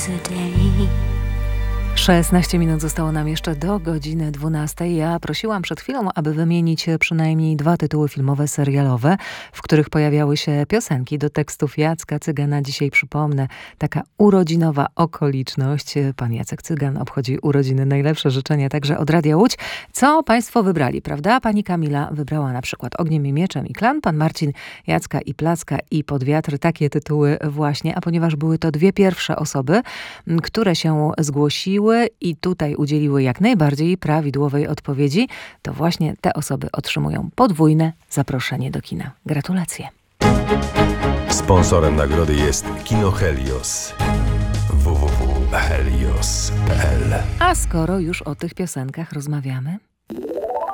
16 minut zostało nam jeszcze do godziny 12. Ja prosiłam przed chwilą, aby wymienić przynajmniej 2 tytuły filmowe, serialowe, w których pojawiały się piosenki do tekstów Jacka Cygana. Dzisiaj przypomnę, taka urodzinowa okoliczność. Pan Jacek Cygan obchodzi urodziny. Najlepsze życzenia także od Radia Łódź. Co państwo wybrali, prawda? Pani Kamila wybrała na przykład Ogniem i Mieczem i Klan, pan Marcin Jacka i Placka i Pod wiatr. Takie tytuły właśnie, a ponieważ były to 2 pierwsze osoby, które się zgłosiły i tutaj udzieliły jak najbardziej prawidłowej odpowiedzi, to właśnie te osoby otrzymują podwójne zaproszenie do kina. Gratulacje. Sponsorem nagrody jest Kino Helios. www.helios.pl. A skoro już o tych piosenkach rozmawiamy,